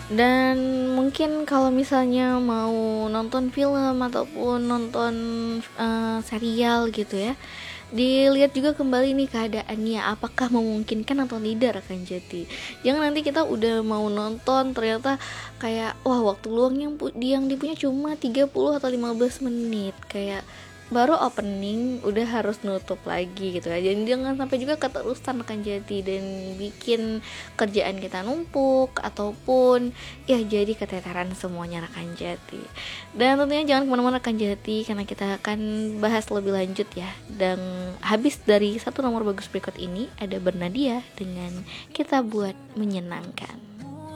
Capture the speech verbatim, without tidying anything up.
Dan mungkin kalau misalnya mau nonton film ataupun nonton uh, serial gitu ya, dilihat juga kembali nih keadaannya, apakah memungkinkan atau tidak rekan Jati. Jangan nanti kita udah mau nonton ternyata kayak wah waktu luang yang, yang dipunya cuma tiga puluh atau lima belas menit, kayak baru opening udah harus nutup lagi gitu ya. Jadi jangan sampai juga keterusan rekan Jati dan bikin kerjaan kita numpuk ataupun ya jadi keteteran semuanya rekan Jati. Dan tentunya jangan kemana-mana rekan Jati, karena kita akan bahas lebih lanjut ya. Dan habis dari satu nomor bagus berikut ini ada Bernadia dengan Kita Buat Menyenangkan.